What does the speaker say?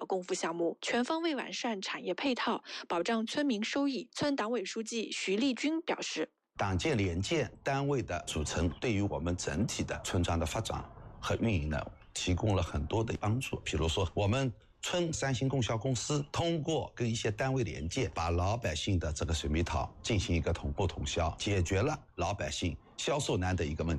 共付项目，全方位完善产业配套，保障村民收益。村党委书记徐立军表示， 党建联建单位的组成对于我们整体的村庄的发展和运营呢，提供了很多的帮助。比如说，我们村三星供销公司通过跟一些单位联建，把老百姓的这个水蜜桃进行一个同步统销，解决了老百姓销售难的一个问题。